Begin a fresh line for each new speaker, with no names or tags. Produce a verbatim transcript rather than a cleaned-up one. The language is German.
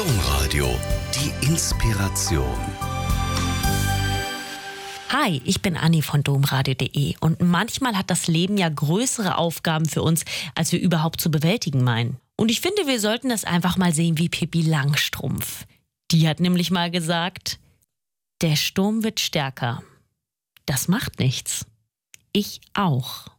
Domradio, die Inspiration.
Hi, ich bin Anni von domradio punkt de und manchmal hat das Leben ja größere Aufgaben für uns, als wir überhaupt zu bewältigen meinen. Und ich finde, wir sollten das einfach mal sehen wie Pippi Langstrumpf. Die hat nämlich mal gesagt, der Sturm wird stärker. Das macht nichts. Ich auch.